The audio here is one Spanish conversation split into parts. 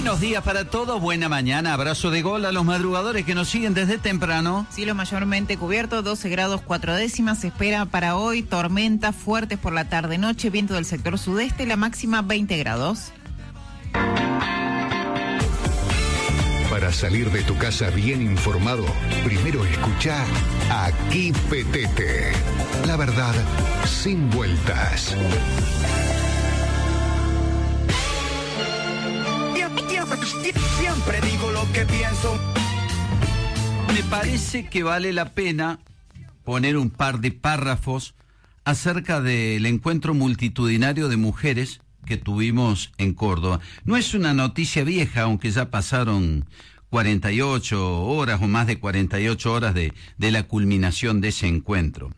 Buenos días para todos, buena mañana, abrazo de gol a los madrugadores que nos siguen desde temprano. Cielo mayormente cubierto, 12 grados 4 décimas, se espera para hoy tormentas fuertes por la tarde-noche, viento del sector sudeste, la máxima 20 grados. Para salir de tu casa bien informado, primero escucha Aquí Petete. La verdad, sin vueltas. Siempre digo lo que pienso. Me parece que vale la pena poner un par de párrafos acerca del encuentro multitudinario de mujeres que tuvimos en Córdoba. No es una noticia vieja, aunque ya pasaron 48 horas o más de 48 horas de la culminación de ese encuentro.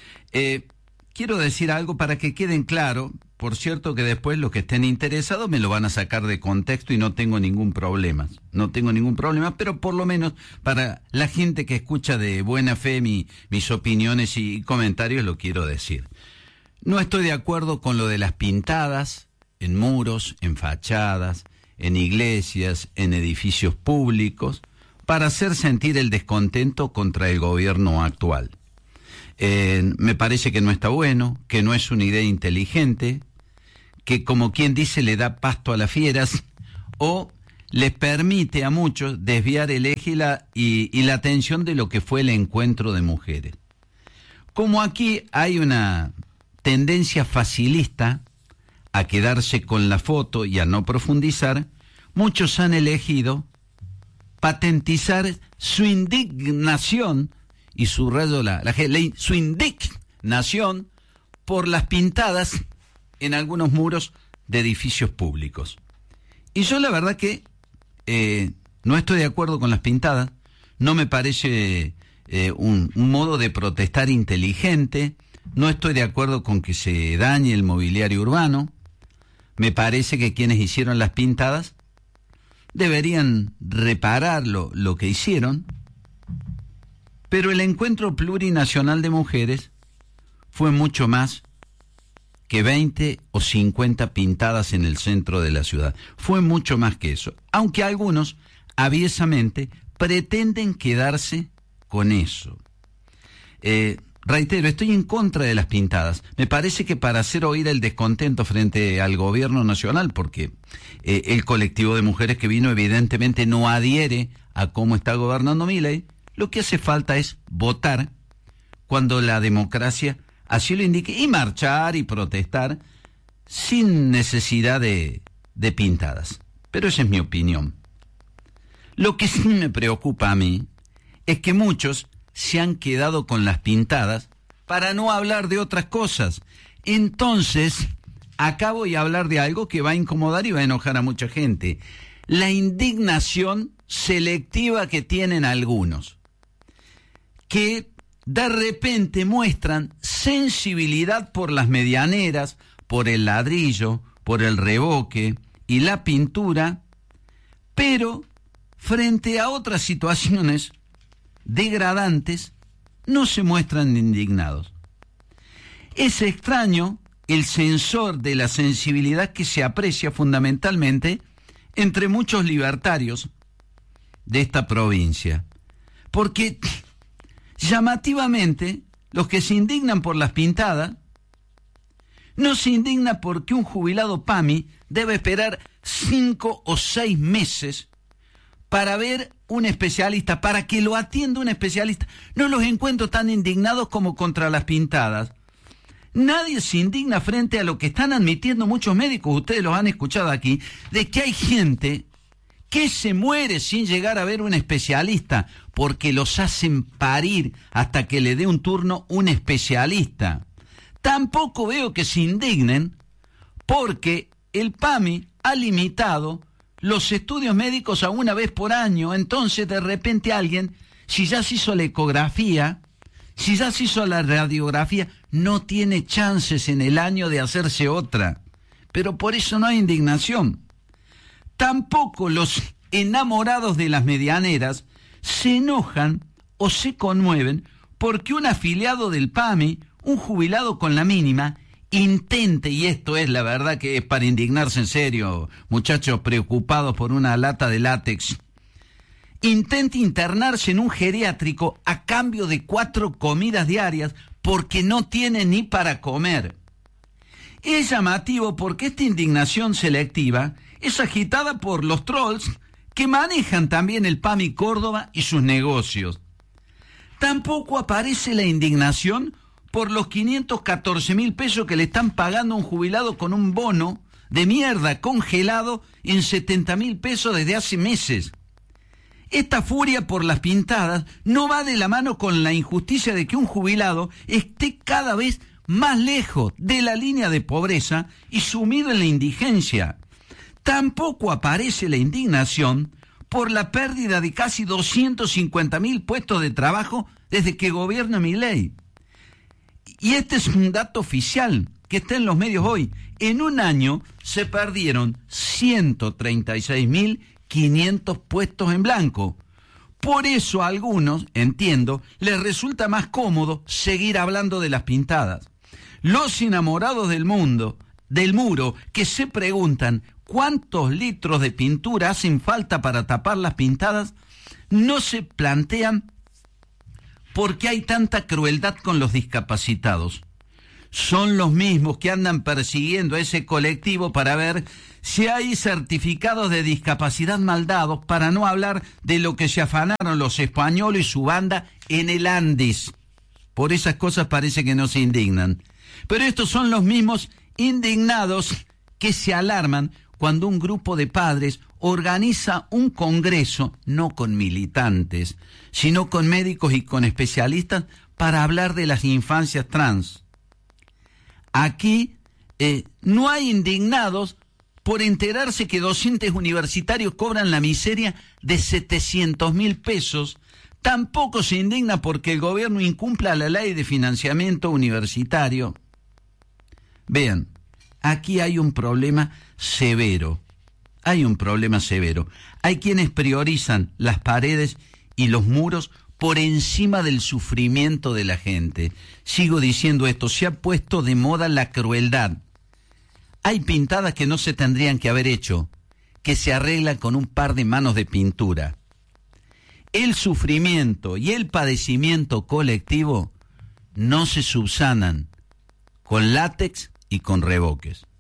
Quiero decir algo para que queden claro. Por cierto que después los que estén interesados me lo van a sacar de contexto y no tengo ningún problema. No tengo ningún problema, pero por lo menos para la gente que escucha de buena fe mis opiniones y comentarios lo quiero decir. No estoy de acuerdo con lo de las pintadas en muros, en fachadas, en iglesias, en edificios públicos, para hacer sentir el descontento contra el gobierno actual. Me parece que no está bueno, que no es una idea inteligente, que como quien dice le da pasto a las fieras o les permite a muchos desviar el eje y la atención de lo que fue el encuentro de mujeres. Como aquí hay una tendencia facilista a quedarse con la foto y a no profundizar, muchos han elegido patentizar su indignación, y subrayo su indignación por las pintadas en algunos muros de edificios públicos. Y yo la verdad que no estoy de acuerdo con las pintadas, no me parece un modo de protestar inteligente, no estoy de acuerdo con que se dañe el mobiliario urbano, me parece que quienes hicieron las pintadas deberían reparar lo que hicieron, pero el encuentro plurinacional de mujeres fue mucho más que 20 o 50 pintadas en el centro de la ciudad. Fue mucho más que eso, aunque algunos aviesamente pretenden quedarse con eso. Reitero, estoy en contra de las pintadas. Me parece que para hacer oír el descontento frente al gobierno nacional, porque el colectivo de mujeres que vino evidentemente no adhiere a cómo está gobernando Milei, lo que hace falta es votar cuando la democracia así lo indique y marchar y protestar sin necesidad de pintadas. Pero esa es mi opinión. Lo que sí me preocupa a mí es que muchos se han quedado con las pintadas para no hablar de otras cosas. Entonces, acá voy a hablar de algo que va a incomodar y va a enojar a mucha gente. La indignación selectiva que tienen algunos, que de repente muestran sensibilidad por las medianeras, por el ladrillo, por el revoque y la pintura, pero frente a otras situaciones degradantes no se muestran indignados. Es extraño el sensor de la sensibilidad que se aprecia fundamentalmente entre muchos libertarios de esta provincia, porque llamativamente los que se indignan por las pintadas no se indignan porque un jubilado PAMI debe esperar 5 o 6 meses para ver un especialista, para que lo atienda un especialista. No los encuentro tan indignados como contra las pintadas. Nadie se indigna frente a lo que están admitiendo muchos médicos, ustedes los han escuchado aquí, de que hay gente que se muere sin llegar a ver un especialista porque los hacen parir hasta que le dé un turno un especialista. Tampoco veo que se indignen porque el PAMI ha limitado los estudios médicos a una vez por año. Entonces de repente alguien, si ya se hizo la ecografía, si ya se hizo la radiografía, no tiene chances en el año de hacerse otra. Pero por eso no hay indignación. Tampoco los enamorados de las medianeras se enojan o se conmueven porque un afiliado del PAMI, un jubilado con la mínima, intente, y esto es la verdad que es para indignarse en serio, muchachos preocupados por una lata de látex, intente internarse en un geriátrico a cambio de 4 comidas diarias porque no tiene ni para comer. Es llamativo porque esta indignación selectiva es agitada por los trolls que manejan también el PAMI Córdoba y sus negocios. Tampoco aparece la indignación por los 514.000 pesos que le están pagando a un jubilado con un bono de mierda congelado en 70.000 pesos desde hace meses. Esta furia por las pintadas no va de la mano con la injusticia de que un jubilado esté cada vez más lejos de la línea de pobreza y sumido en la indigencia. Tampoco aparece la indignación por la pérdida de casi 250.000 puestos de trabajo desde que gobierna Milei. Y este es un dato oficial que está en los medios hoy. En un año se perdieron 136.500 puestos en blanco. Por eso a algunos, entiendo, les resulta más cómodo seguir hablando de las pintadas. Los enamorados del muro, que se preguntan cuántos litros de pintura hacen falta para tapar las pintadas, no se plantean por qué hay tanta crueldad con los discapacitados. Son los mismos que andan persiguiendo a ese colectivo para ver si hay certificados de discapacidad mal dados, para no hablar de lo que se afanaron los españoles y su banda en el Andes. Por esas cosas parece que no se indignan. Pero estos son los mismos indignados que se alarman cuando un grupo de padres organiza un congreso, no con militantes, sino con médicos y con especialistas, para hablar de las infancias trans. Aquí no hay indignados por enterarse que docentes universitarios cobran la miseria de 700.000 pesos. Tampoco se indigna porque el gobierno incumpla la ley de financiamiento universitario. Vean, aquí hay un problema severo. Hay quienes priorizan las paredes y los muros por encima del sufrimiento de la gente. Sigo diciendo esto, se ha puesto de moda la crueldad. Hay pintadas que no se tendrían que haber hecho, que se arreglan con un par de manos de pintura. El sufrimiento y el padecimiento colectivo no se subsanan con látex y con revoques.